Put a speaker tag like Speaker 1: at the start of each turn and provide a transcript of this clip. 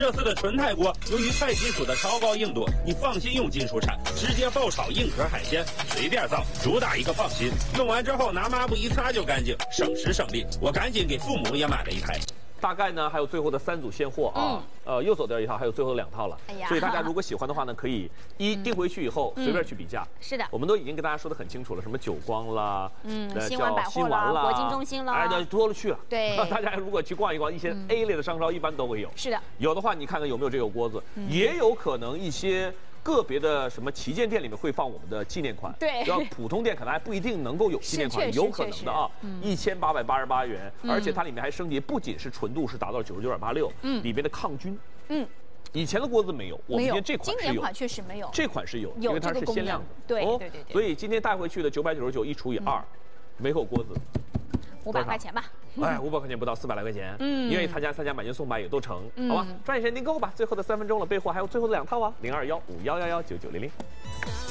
Speaker 1: 这次的纯泰锅，由于菜金属的超高硬度，你放心用金属铲，直接爆炒硬壳海鲜，随便造，主打一个放心。用完之后拿抹布一擦就干净，省时省力。我赶紧给父母也买了一台。
Speaker 2: 大概呢还有最后的3组现货啊，又走掉1套，还有最后的2套了。哎呀，所以大家如果喜欢的话呢，可以订回去以后随便去比价。
Speaker 3: 是的，
Speaker 2: 我们都已经跟大家说得很清楚了，什么久光啦，
Speaker 3: 新湾百货啦，国金中心啦，
Speaker 2: 哎，对，多了去了。
Speaker 3: 对，
Speaker 2: 大家如果去逛一逛，一些 A 类的商超一般都会有。
Speaker 3: 是的，
Speaker 2: 有的话你看看有没有这个锅子，也有可能一些。 个别的什么旗舰店里面会放我们的纪念款，
Speaker 3: 对，
Speaker 2: 要普通店可能还不一定能够有纪念款，有可能的啊，1888元，而且它里面还升级，不仅是纯度是达到99.86，里面的抗菌，以前的锅子没有，我们今天这款是有，
Speaker 3: 今年款确实没有，
Speaker 2: 这款是有，因为它是限量的，
Speaker 3: 对对对，
Speaker 2: 所以今天带回去的999一除以2，每口锅子
Speaker 3: 500块钱吧。
Speaker 2: 哎，500块钱不到，400来块钱。你愿意参加买1送100也都成，好吧？抓紧时间订购吧，最后的3分钟了，备货还有最后的2套啊，0215119900。